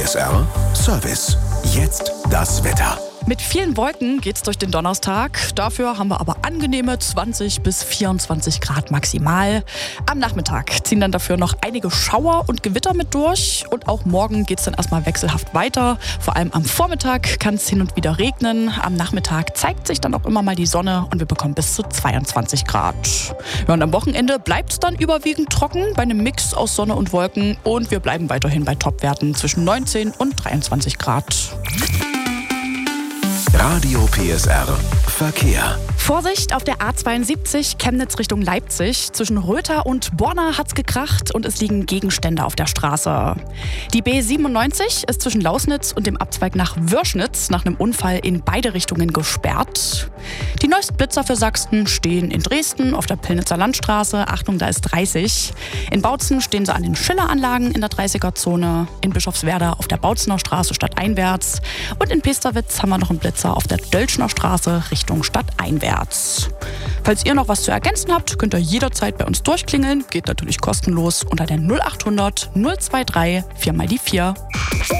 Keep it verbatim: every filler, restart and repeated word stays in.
S R Service. Jetzt das Wetter. Mit vielen Wolken geht's durch den Donnerstag. Dafür haben wir aber angenehme zwanzig bis vierundzwanzig Grad maximal. Am Nachmittag ziehen dann dafür noch einige Schauer und Gewitter mit durch. Und auch morgen geht's dann erstmal wechselhaft weiter. Vor allem am Vormittag kann es hin und wieder regnen. Am Nachmittag zeigt sich dann auch immer mal die Sonne und wir bekommen bis zu zweiundzwanzig Grad. Ja, und am Wochenende bleibt's dann überwiegend trocken bei einem Mix aus Sonne und Wolken. Und wir bleiben weiterhin bei Topwerten zwischen neunzehn und dreiundzwanzig Grad. Radio P S R Verkehr. Vorsicht auf der A zweiundsiebzig Chemnitz Richtung Leipzig. Zwischen Röther und Borna hat's gekracht und es liegen Gegenstände auf der Straße. Die B siebenundneunzig ist zwischen Lausnitz und dem Abzweig nach Würschnitz nach einem Unfall in beide Richtungen gesperrt. Die neuesten Blitzer für Sachsen stehen in Dresden auf der Pillnitzer Landstraße. Achtung, da ist dreißig. In Bautzen stehen sie an den Schilleranlagen in der dreißiger-Zone. In Bischofswerda auf der Bautzener Straße stadteinwärts. Und in Pesterwitz haben wir noch einen Blitzer auf der Dölschner Straße Richtung stadteinwärts. Falls ihr noch was zu ergänzen habt, könnt ihr jederzeit bei uns durchklingeln. Geht natürlich kostenlos unter der null achthundert null drei drei vier mal die vier.